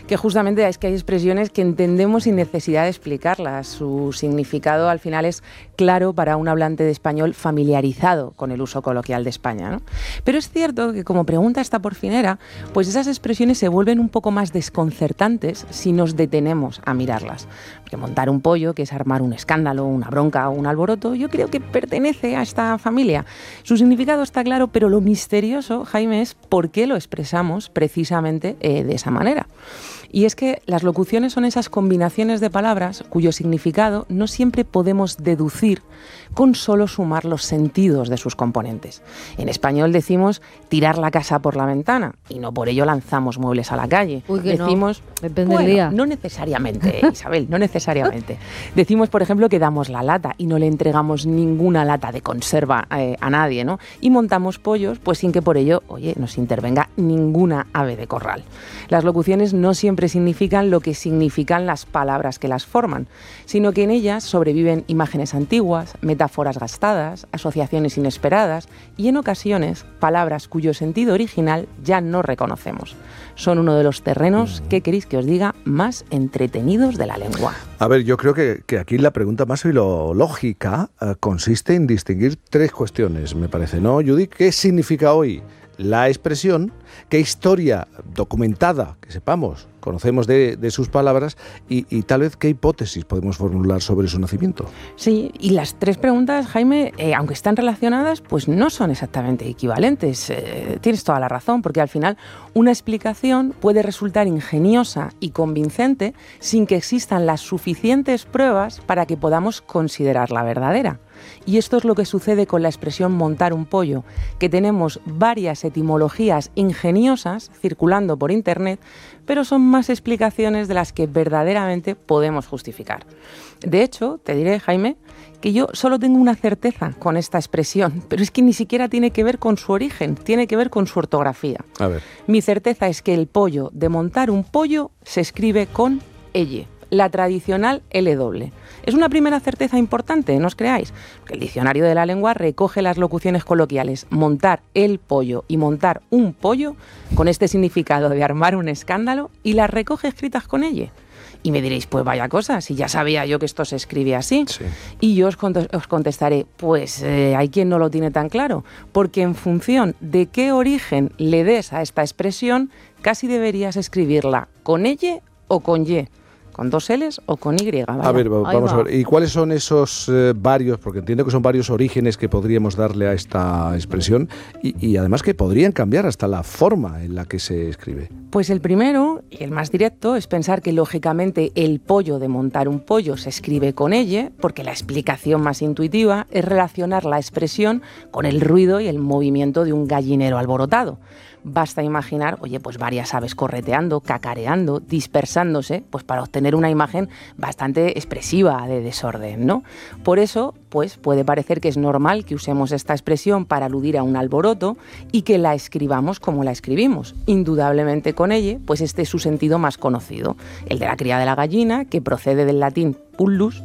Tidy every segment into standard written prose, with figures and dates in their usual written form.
que justamente es que hay expresiones que entendemos sin necesidad de explicarlas. Su significado al final es claro para un hablante de español familiarizado con el uso coloquial de España, ¿no? Pero es cierto que, como pregunta esta porfinera, pues esas expresiones se vuelven un poco más desconcertantes si nos detenemos a mirarlas. Porque montar un pollo, que es armar un escándalo, una bronca o un alboroto, yo creo que pertenece a esta familia. Su significado está claro, pero lo misterioso, Jaime, es por qué lo expresamos precisamente de esa manera. Y es que las locuciones son esas combinaciones de palabras cuyo significado no siempre podemos deducir con solo sumar los sentidos de sus componentes. En español decimos tirar la casa por la ventana y no por ello lanzamos muebles a la calle. Uy, que decimos, no. Depende del día. No necesariamente, Isabel, no necesariamente. Decimos, por ejemplo, que damos la lata y no le entregamos ninguna lata de conserva a nadie, ¿no? Y montamos pollos, pues sin que por ello, nos intervenga ninguna ave de corral. Las locuciones no siempre significan lo que significan las palabras que las forman, sino que en ellas sobreviven imágenes antiguas, metáforas gastadas, asociaciones inesperadas y en ocasiones palabras cuyo sentido original ya no reconocemos. Son uno de los terrenos, ¿qué queréis que os diga?, más entretenidos de la lengua. A ver, yo creo que aquí la pregunta más filológica consiste en distinguir tres cuestiones, me parece, ¿no, Judy? ¿Qué significa hoy la expresión? ¿Qué historia documentada, que sepamos, conocemos de sus palabras y tal vez qué hipótesis podemos formular sobre su nacimiento? Sí, y las tres preguntas, Jaime, aunque están relacionadas, pues no son exactamente equivalentes. Tienes toda la razón, porque al final una explicación puede resultar ingeniosa y convincente sin que existan las suficientes pruebas para que podamos considerarla verdadera. Y esto es lo que sucede con la expresión montar un pollo, que tenemos varias etimologías ingeniosas circulando por internet, pero son más explicaciones de las que verdaderamente podemos justificar. De hecho, te diré, Jaime, que yo solo tengo una certeza con esta expresión, pero es que ni siquiera tiene que ver con su origen, tiene que ver con su ortografía. A ver. Mi certeza es que el pollo de montar un pollo se escribe con elle, la tradicional L-doble. Es una primera certeza importante, no os creáis, porque el diccionario de la lengua recoge las locuciones coloquiales montar el pollo y montar un pollo con este significado de armar un escándalo y las recoge escritas con elle. Y me diréis, pues vaya cosa, si ya sabía yo que esto se escribe así. Sí. Y yo os contestaré, pues hay quien no lo tiene tan claro, porque en función de qué origen le des a esta expresión, casi deberías escribirla con elle o con ye. ¿Con dos L's o con Y? Vaya. A ver, vamos a ver. ¿Y cuáles son esos varios? Porque entiendo que son varios orígenes que podríamos darle a esta expresión y además que podrían cambiar hasta la forma en la que se escribe. Pues el primero, y el más directo, es pensar que lógicamente el pollo de montar un pollo se escribe con elle, porque la explicación más intuitiva es relacionar la expresión con el ruido y el movimiento de un gallinero alborotado. Basta imaginar, pues varias aves correteando, cacareando, dispersándose, pues para obtener una imagen bastante expresiva de desorden, ¿no? Por eso, pues puede parecer que es normal que usemos esta expresión para aludir a un alboroto y que la escribamos como la escribimos. Indudablemente con elle, pues este es su sentido más conocido, el de la cría de la gallina, que procede del latín pullus,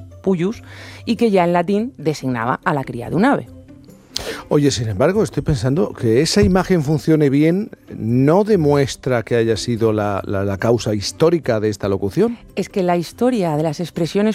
y que ya en latín designaba a la cría de un ave. Oye, sin embargo, estoy pensando que esa imagen funcione bien no demuestra que haya sido la causa histórica de esta locución. Es que en la historia de las expresiones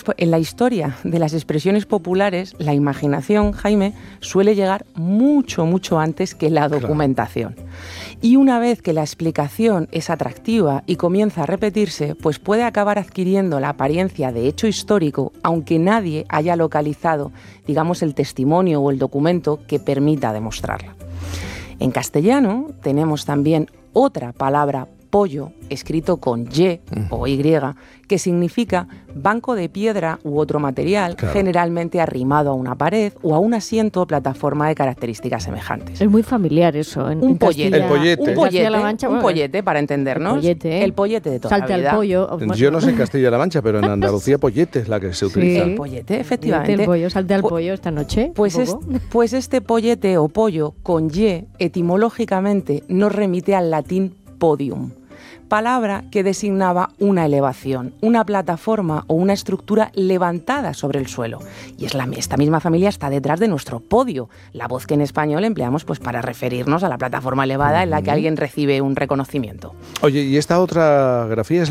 populares, la imaginación, Jaime, suele llegar mucho, mucho antes que la documentación. Claro. Y una vez que la explicación es atractiva y comienza a repetirse, pues puede acabar adquiriendo la apariencia de hecho histórico, aunque nadie haya localizado, digamos, el testimonio o el documento que permita demostrarla. En castellano tenemos también otra palabra pollo, escrito con Y o Y, que significa banco de piedra u otro material, claro, generalmente arrimado a una pared o a un asiento o plataforma de características semejantes. Es muy familiar eso. Un pollete. El pollete. Un pollete, para entendernos. El pollete de toda la vida. Salta el pollo. Yo no sé en Castilla-La Mancha, pero en Andalucía pollete es la que se utiliza. Sí, el pollete, efectivamente. El pollo, salta el pollo esta noche. Pues este pollete o pollo con Y, etimológicamente, nos remite al latín podium, palabra que designaba una elevación, una plataforma o una estructura levantada sobre el suelo. Y esta misma familia está detrás de nuestro podio, la voz que en español empleamos pues para referirnos a la plataforma elevada en la que alguien recibe un reconocimiento. Oye, ¿y esta otra grafía es